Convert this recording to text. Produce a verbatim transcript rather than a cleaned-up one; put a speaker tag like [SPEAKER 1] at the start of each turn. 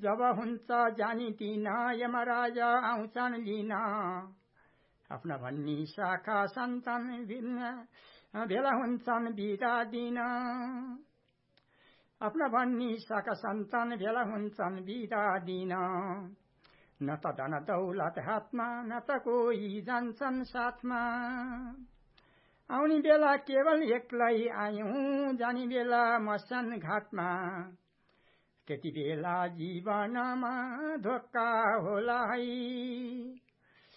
[SPEAKER 1] जब हुन्छ जानिदिन यमराज आउँछन् लिन आफ्ना भन्ने शाखा सन्तान भेला हुन्छन् बिदा दिन आफ्ना भन्ने शाखा सन्तान भेला हुन्छन् बिदा दिन न त धन दौलत हातमा न त कोही जान्छन् साथमा आउने बेला केवल एक्लै आयौं जाने बेला मसान घाटमा त्यति बेला जीवनमा धोका होला है